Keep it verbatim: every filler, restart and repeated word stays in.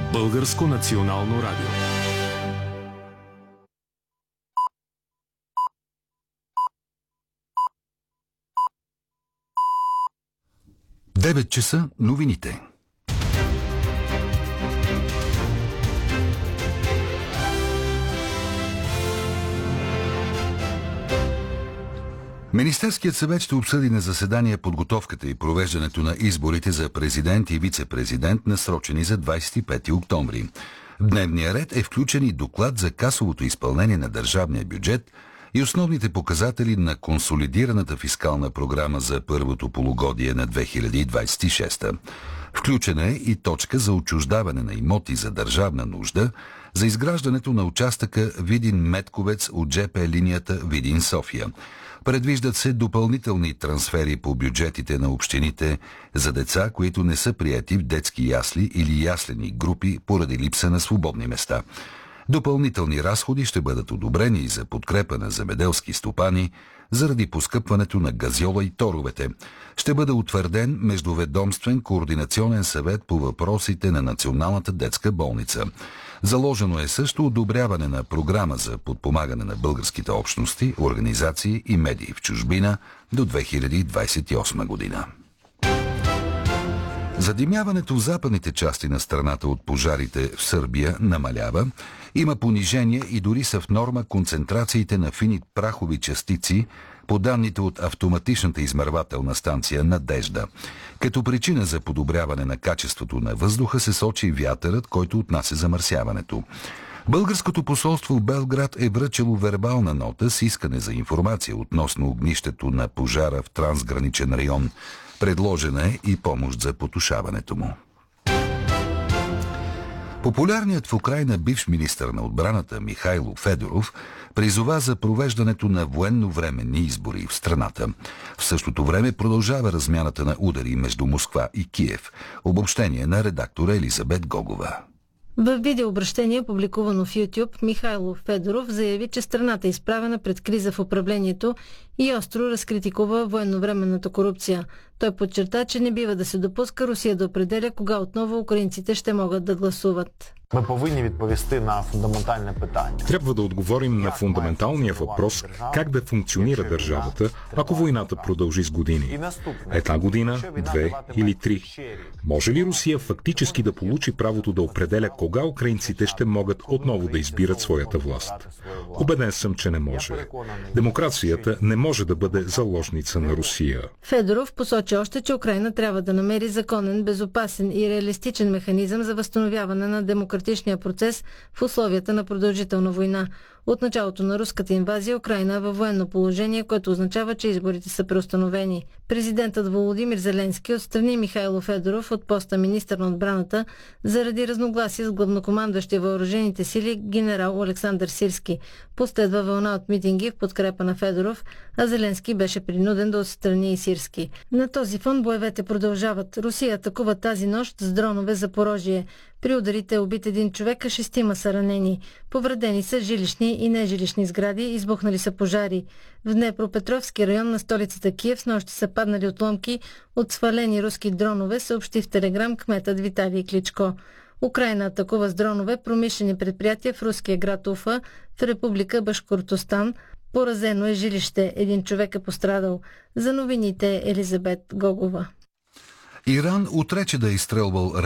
Българско национално радио. девет часа новините. Министерският съвет ще обсъди на заседание подготовката и провеждането на изборите за президент и вице-президент, насрочени за двадесет и пети октомври. В дневния ред е включен и доклад за касовото изпълнение на държавния бюджет и основните показатели на консолидираната фискална програма за първото полугодие на две хиляди двадесет и шеста. Включена е и точка за отчуждаване на имоти за държавна нужда за изграждането на участъка Видин-Метковец от жп линията Видин-София. Предвиждат се допълнителни трансфери по бюджетите на общините за деца, които не са приети в детски ясли или яслени групи поради липса на свободни места. Допълнителни разходи ще бъдат одобрени и за подкрепа на земеделски стопани заради поскъпването на газьола и торовете. Ще бъде утвърден Междуведомствен координационен съвет по въпросите на Националната детска болница. Заложено е също одобряване на програма за подпомагане на българските общности, организации и медии в чужбина до две хиляди двадесет и осма година. Задимяването в западните части на страната от пожарите в Сърбия намалява, има понижение и дори са в норма концентрациите на фини прахови частици по данните от автоматичната измервателна станция Надежда. Като причина за подобряване на качеството на въздуха се сочи вятърът, който отнася замърсяването. Българското посолство в Белград е връчило вербална нота с искане за информация относно огнището на пожара в трансграничен район. Предложена е и помощ за потушаването му. Популярният в Украйна бивш министър на отбраната Михайло Федоров призова за провеждането на военновременни избори в страната. В същото време продължава размяната на удари между Москва и Киев. Обобщение на редактора Елизабет Гогова. В видеообращение, публикувано в YouTube, Михайло Федоров заяви, че страната е изправена пред криза в управлението и остро разкритикува военновременната корупция. Той подчерта, че не бива да се допуска Русия да определя кога отново украинците ще могат да гласуват. Ми повинні відповісти на фундаментальне питання. Трябва да отговорим на фундаменталния въпрос как да функционира държавата, ако войната продължи с години. Една година, две или три. Може ли Русия фактически да получи правото да определя кога украинците ще могат отново да избират своята власт? Убеден съм, че не може. Демокрацията не може да бъде заложница на Русия. Федоров посочи още, че Украйна трябва да намери законен, безопасен и реалистичен механизъм за възстановяване на демократичния процес в условията на продължителна война. От началото на руската инвазия Украйна е във военно положение, което означава, че изборите са преустановени. Президентът Володимир Зеленски отстрани Михайло Федоров от поста министър на отбраната заради разногласие с главнокомандващия въоръжените сили генерал Александър Сирски. Последва вълна от митинги в подкрепа на Федоров, а Зеленски беше принуден да отстрани и Сирски. На този фон боевете продължават. Русия атакува тази нощ с дронове Запорожие. При ударите е убит един човек, а шестима са ранени. Повредени са жилищни и нежилищни сгради, избухнали са пожари. В Днепропетровски район на столицата Киев с нощи са паднали отломки от свалени руски дронове, съобщи в Телеграм кметът Виталий Кличко. Украйна атакува с дронове промишлени предприятия в руския град Уфа, в Република Башкортостан. Поразено е жилище. Един човек е пострадал. За новините Елизабет Гогова. Иран отрече да е изстрелвал